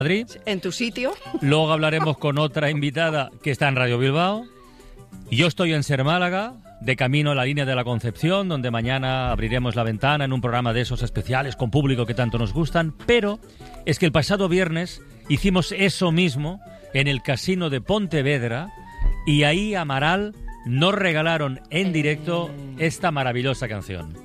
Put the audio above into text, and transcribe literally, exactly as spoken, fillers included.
Madrid. En tu sitio. Luego hablaremos con otra invitada que está en Radio Bilbao. Yo estoy en Ser Málaga, de camino a la línea de la Concepción, donde mañana abriremos la ventana en un programa de esos especiales con público que tanto nos gustan. Pero es que el pasado viernes hicimos eso mismo en el Casino de Pontevedra y ahí Amaral nos regalaron en directo esta maravillosa canción.